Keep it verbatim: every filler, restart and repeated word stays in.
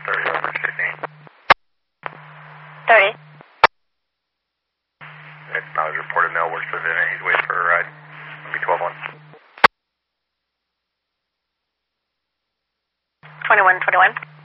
thirty over sixteen. thirty. It's not reported mail works within it. He's waiting for a ride. It'll be twelve one. twenty-one twenty-one.